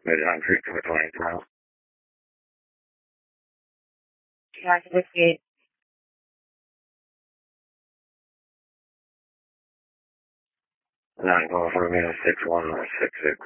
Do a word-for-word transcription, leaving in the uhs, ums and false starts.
Midtown Creek to twenty miles. Track fifty-eight. nine call for me six one six six.